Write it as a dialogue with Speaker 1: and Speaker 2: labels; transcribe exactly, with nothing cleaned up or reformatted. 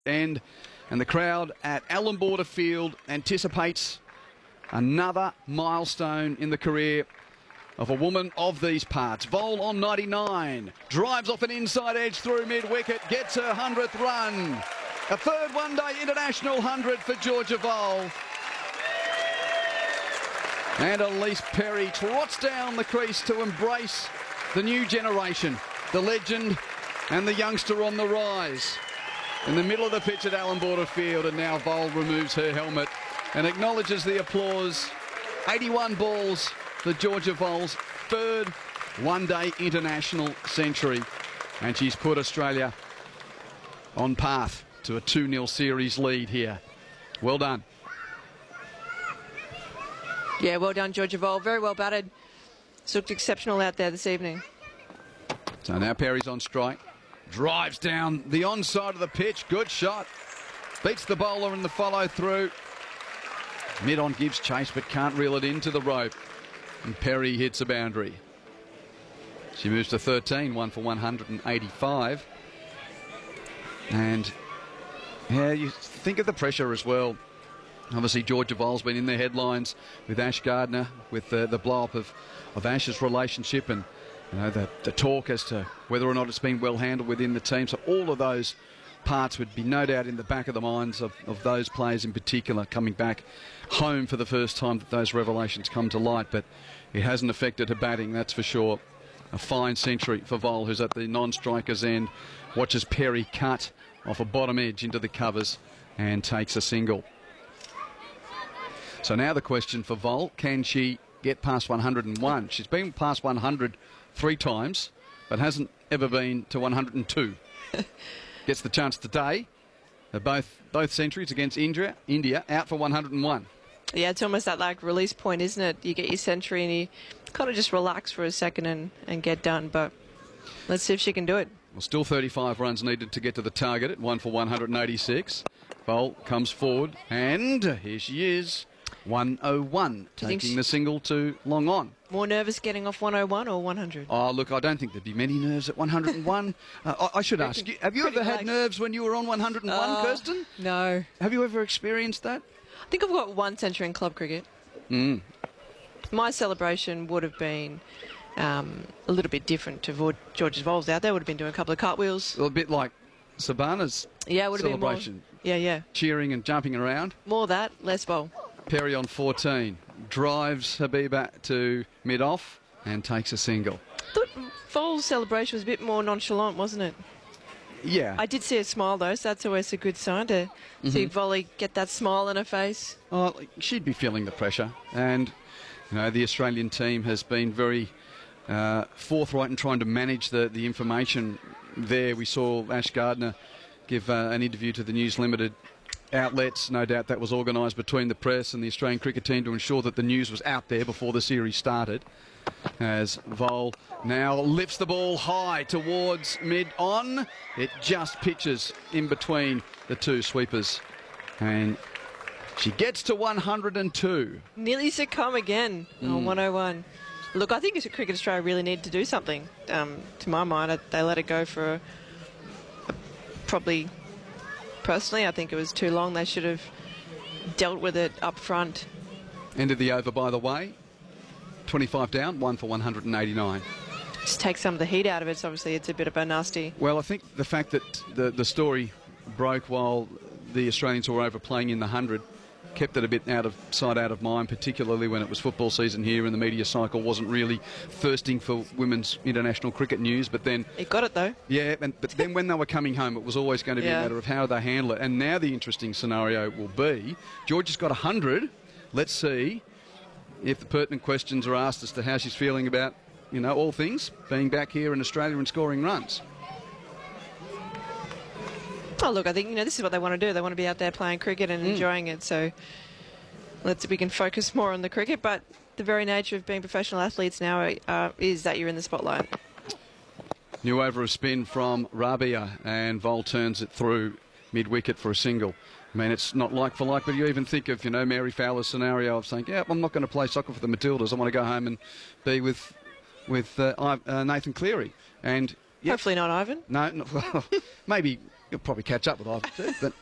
Speaker 1: end, and the crowd at Allan Border Field anticipates another milestone in the career of a woman of these parts. Vole on ninety-nine, drives off an inside edge through mid-wicket, gets her hundredth run. A third one-day international hundred for Georgia Vole. And Elise Perry trots down the crease to embrace the new generation, the legend and the youngster on the rise. In the middle of the pitch at Allan Border Field, and now Vole removes her helmet and acknowledges the applause. eighty-one balls for Georgia Vole's third one-day international century, and she's put Australia on path to a two nil series lead here. Well done.
Speaker 2: Yeah, well done, Georgia Vole. Very well batted. It's looked exceptional out there this evening.
Speaker 1: So now Perry's on strike. Drives down the onside of the pitch. Good shot. Beats the bowler in the follow through. Mid-on gives chase but can't reel it into the rope. And Perry hits a boundary. She moves to thirteen, one for one hundred eighty-five. And yeah, you think of the pressure as well. Obviously, Georgia Vole's been in the headlines with Ash Gardner, with the, the blow-up of, of Ash's relationship, and you know the, the talk as to whether or not it's been well handled within the team. So all of those parts would be no doubt in the back of the minds of, of those players in particular coming back home for the first time that those revelations come to light. But it hasn't affected her batting, that's for sure. A fine century for Vole, who's at the non-striker's end. Watches Perry cut off a bottom edge into the covers and takes a single. So now the question for Vole, can she get past one hundred and one? She's been past one hundred three times, but hasn't ever been to one hundred and two. Gets the chance today. They're both both centuries against India, India out for one hundred and one.
Speaker 2: Yeah, it's almost that like release point, isn't it? You get your century and you kind of just relax for a second and, and get done. But let's see if she can do it.
Speaker 1: Well, still thirty-five runs needed to get to the target at one for one hundred eighty-six. Vole comes forward and here she is. one oh one, taking the single to long on.
Speaker 2: More nervous getting off one oh one or one hundred?
Speaker 1: Oh, look, I don't think there'd be many nerves at one hundred and one. uh, I, I should ask you, have you ever had nerves when you were on one hundred and one, uh, Kirsten?
Speaker 2: No.
Speaker 1: Have you ever experienced that?
Speaker 2: I think I've got one century in club cricket.
Speaker 1: Mm.
Speaker 2: My celebration would have been um, a little bit different to Georgia Vole's out there. Would have been doing a couple of cartwheels.
Speaker 1: A bit like Sabana's
Speaker 2: yeah, would have
Speaker 1: celebration.
Speaker 2: Been more, yeah, yeah.
Speaker 1: Cheering and jumping around.
Speaker 2: More that, less Vole.
Speaker 1: Perry on fourteen. Drives Habiba to mid-off and takes a single.
Speaker 2: I thought Vole's celebration was a bit more nonchalant, wasn't it?
Speaker 1: Yeah.
Speaker 2: I did see a smile, though, so that's always a good sign to mm-hmm. see Volley get that smile on her face.
Speaker 1: Oh, she'd be feeling the pressure. And, you know, the Australian team has been very uh, forthright in trying to manage the, the information there. We saw Ash Gardner give uh, an interview to the News Limited outlets. No doubt that was organised between the press and the Australian cricket team to ensure that the news was out there before the series started. As Vole now lifts the ball high towards mid-on. It just pitches in between the two sweepers. And she gets to one hundred and two.
Speaker 2: Nearly succumb again mm. on one oh one. Look, I think Cricket Australia really needed to do something. Um, to my mind, they let it go for a, a, probably... Personally, I think it was too long. They should have dealt with it up front.
Speaker 1: Ended the over, by the way. twenty-five down, one for one hundred eighty-nine.
Speaker 2: Just take some of the heat out of it. So obviously, it's a bit of a nasty.
Speaker 1: Well, I think the fact that the, the story broke while the Australians were overplaying in the hundred kept it a bit out of sight, out of mind, particularly when it was football season here and the media cycle wasn't really thirsting for women's international cricket news. But then...
Speaker 2: It got it, though.
Speaker 1: Yeah, and, but then when they were coming home, it was always going to be yeah. a matter of how they handle it. And now the interesting scenario will be, Georgia's got one hundred. Let's see if the pertinent questions are asked as to how she's feeling about, you know, all things, being back here in Australia and scoring runs.
Speaker 2: Oh, look, I think, you know, this is what they want to do. They want to be out there playing cricket and mm. enjoying it. So let's we can focus more on the cricket. But the very nature of being professional athletes now uh, is that you're in the spotlight.
Speaker 1: New over of spin from Rabia, and Vole turns it through mid-wicket for a single. I mean, it's not like for like, but you even think of, you know, Mary Fowler's scenario of saying, yeah, I'm not going to play soccer for the Matildas. I want to go home and be with, with uh, uh, Nathan Cleary. And
Speaker 2: yeah, hopefully not Ivan.
Speaker 1: No, no well, maybe... You'll probably catch up with either two, but